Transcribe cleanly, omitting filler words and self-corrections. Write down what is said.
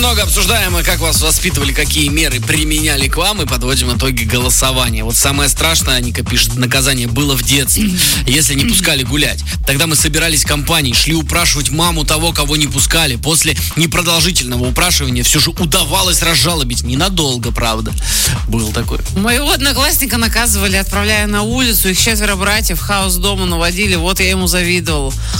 Много обсуждаем, как вас воспитывали, какие меры применяли к вам, и подводим итоги голосования. Вот самое страшное, Ника пишет, наказание было в детстве, если не пускали гулять. Тогда мы собирались компанией, шли упрашивать маму того, кого не пускали. После непродолжительного упрашивания все же удавалось разжалобить. Ненадолго, правда. Был такой. Моего одноклассника наказывали, отправляя на улицу. Их 4 братьев, хаос дома наводили. Вот я ему завидовал.